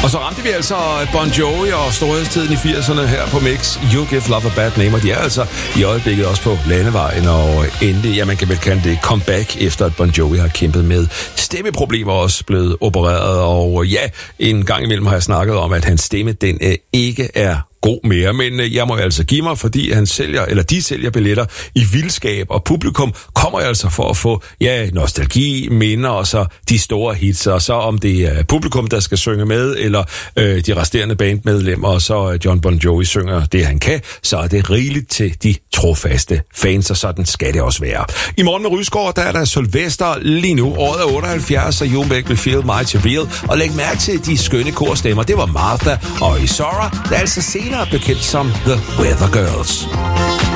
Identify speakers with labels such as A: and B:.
A: Og så ramte vi altså Bon Jovi og storhedstiden i 80'erne her på Mix. You Give Love a Bad Name, og de er altså i øjeblikket også på landevejen, og endelig, ja, man kan vel kalde det comeback, efter at Bon Jovi har kæmpet med stemmeproblemer, også blevet opereret, og ja, en gang imellem har jeg snakket om, at hans stemme, den ikke er god mere, men jeg må altså give mig, fordi de sælger billetter i vildskab, og publikum kommer altså for at få, ja, nostalgi, minder og så de store hits, og så om det er publikum, der skal synge med, eller de resterende bandmedlemmer, og så John Bon Jovi synger det, han kan, så er det rigeligt til de trofaste fans, og sådan skal det også være. I morgen med Rysgaard, der er der Sylvester lige nu, året er 78, og You Make Me Feel Mighty Real, og læg mærke til de skønne korstemmer, det var Martha og Isora, der altså senere bekendt som The Weather Girls.